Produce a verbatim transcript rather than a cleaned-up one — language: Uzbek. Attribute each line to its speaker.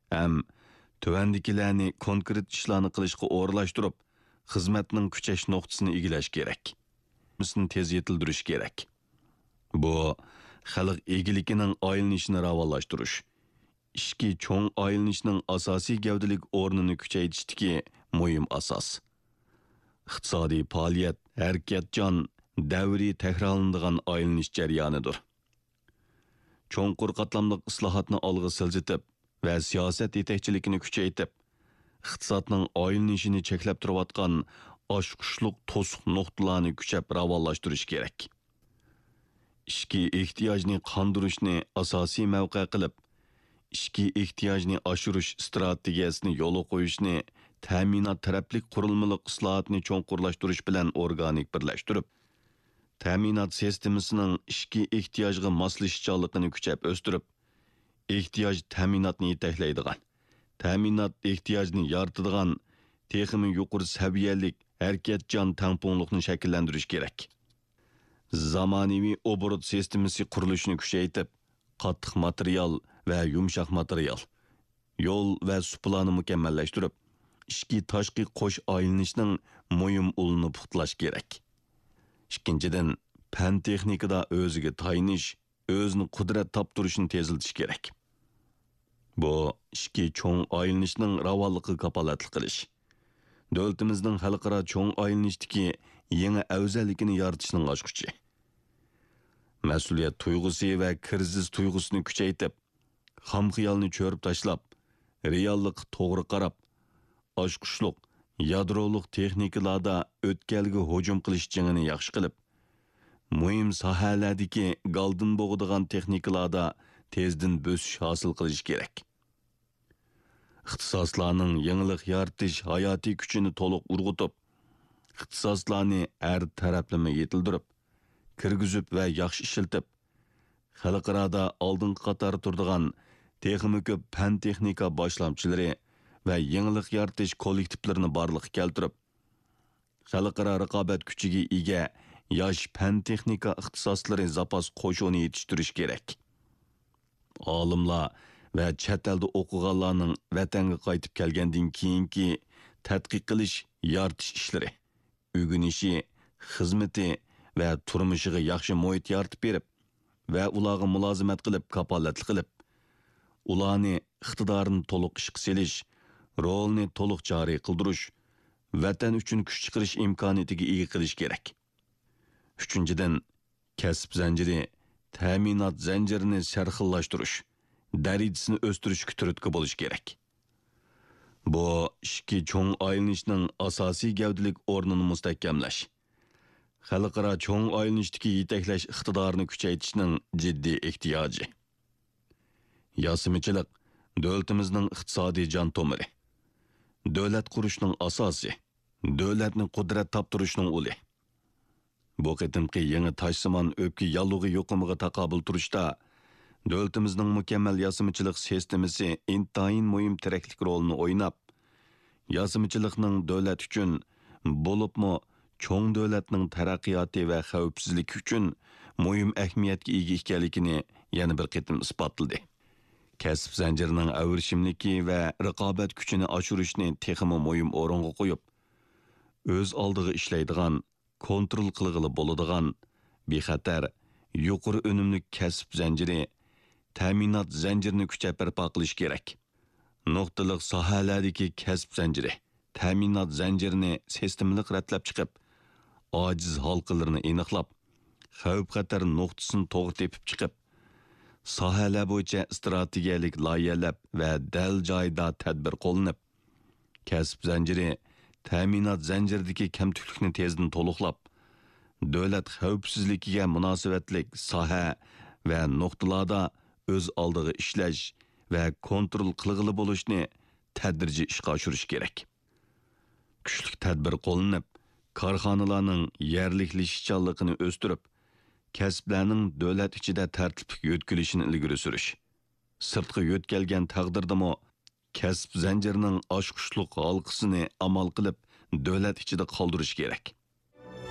Speaker 1: Hem tövendikilerini konkret işlerini kılışkı orlaştırıp, hizmetinin küçeş noktasını ilgileş gerek. Misini tez yetildiriş gerek. Bu, xalq egilikinin aylanışını ravallaştırış. İşki çoğun aylanışının asasi gavdilik ornunu küçeytishdiki muhim asas. İqtisadi faaliyet, hareketcan, davri tekrarlanadigan aylanish jarayonidir. Cho'nqur qatlamliq islohotni olg'a siljitib va siyosat yetakchiligini kuchaytirib, iqtisodning aylanishini cheklab turayotgan oshqushliq to'siq nuqtalarni kuchab ravollashtirish kerak. Ishki ehtiyojni qondirishni asosiy mavqe qilib, ishki ehtiyojni oshirish strategiyasini yo'l qo'yishni ta'minot taraflik qurilmaliq islohotni cho'nqurlashtirish bilan organik birlashtirib, ta'minot sistemasining ishki ehtiyojga moslashuvchanligini kuchab o'stirib, ehtiyoj ta'minotni yetaklaydigan, ta'minot ehtiyojni yoritadigan texmi yuqori saviyalik harakatchan tangpungliqni shakllantirish kerak. Zamonaviy obrot sistemasi qurilishini kuchaytirib, qattiq material va yumshoq material, yo'l va suv planini mukammallashtirib, ishki tashqi qo'sh aylanishning muhim ulini puxtalash kerak. Ikkinchidan, fan texnikada o'ziga tayinish, o'zini qudrat toptirishni tezlatish kerak. Bu ishki cho'ng aylanishning ravolligiga kapolatlik qilish, davlatimizning xalqaro cho'ng aylanishdagi yangi afzallikini yaratishning ochquchi. Mas'uliyat tuyg'usi va kirsiz tuyg'usini kuchaytirib, xam xiyolni cho'rib tashlab, reallik to'g'ri qarab, oshqushliq, yadroliq texnikalarda o'tkalga hujum qilish jingini yaxshi qilib, muhim sohalardagi galdin bo'g'adigan texnikalarda tezdan bo'sish hosil qilish kerak. İxtisoslarning yangilik yaratish hayotiy kuchini to'liq urg'utib, ixtisoslarni har taraflama yetildirib, kirgizib va yaxshi ishiltib, xalqarada oldingi qator turadigan texnik ko'p fan texnika boshlamchilari va yangilik yaratish kollektivlarini barliqqa keltirib, xalqaro raqobat kuchiga ega yosh fan texnika ixtisoslari zapas qo'shini yetishtirish kerak. Olimlar va chet elda o'qiganlarning vatanga qaytib kelgandan keyingi tadqiq qilish, yaratish ishlari, o'rganishi, xizmati va turmushiga yaxshi muhit yaratib berib va ularga mulozimat qilib, kapolatlik qilib, ularni iqtidorini to'liq ishga selish, rolni to'liq joriy qildirish, vatan uchun kuch chiqarish imkoniyatiga ega qilish kerak. Uchinchidan, kasb zanjiri, ta'minot zanjirini sarxillashtirish, darajasini o'stirishga turtki bo'lish kerak. Bu ishki cho'ng aylanishning asosiy gavdilik o'rnini mustahkamlash, xalqaro cho'ng aylanishdagi yetaklash iqtidorini kuchaytirishning jiddiy ehtiyoji. Yosimichilik davlatimizning iqtisodiy jon tomiri, davlat qurishning asosi, davlatni qudrat toptirishning uli. Bu qitimqi yangi toshsimon o'pki yalug'i yo'qimiga taqobil turishda davlatimizning mukammal yosimichilik sistemasi intayin muhim tiraklik rolini o'ynab, yosimichilikning davlat uchun bo'libmi cho'ng davlatning taraqqiyoti va xavfsizligi uchun muhim ahamiyatga ega ekanligini yana bir qitim isbotladi. Kasb zanjirining avrishimligi va raqobat kuchini oshirishni texmi muhim o'ringa qo'yib, o'z oldiga ishlaydigan, kontrol qilg'ili bo'ladigan, bexatar, yuqori unumli kasb zanjiri, ta'minot zanjirini kuchab barpo qilish kerak. Nuqtaliq sohalardagi kasb zanjiri, ta'minot zanjirini sistemlik ratlab chiqib, ojiz halqalarini aniqlab, xavf-xatar nuqtasini to'g'ri tepib chiqib, sohalar bo'yicha strategiyalik loyihalar va dal joyda tadbir qo'llanib, kasb zanjiri, ta'minot zanjiridagi kamtuklikni tezdan to'liqlab, davlat xavfsizligiga munosabatlik soha va nuqtalarda o'z oldiga ishlash va kontrol qilg'ili bo'lishni tadrijiy ishga oshirish kerak. Kuchli tadbir qo'llanib, korxonalarning yerliklashishchanligini o'stirib, kasblarning davlat ichida tartibli yo'tkilishini ilgari surish. Sirtqa yo'tkalgan taqdirdami kasb zanjirining oshqushliq halqasini amal qilib, davlat ichida qoldirish kerak.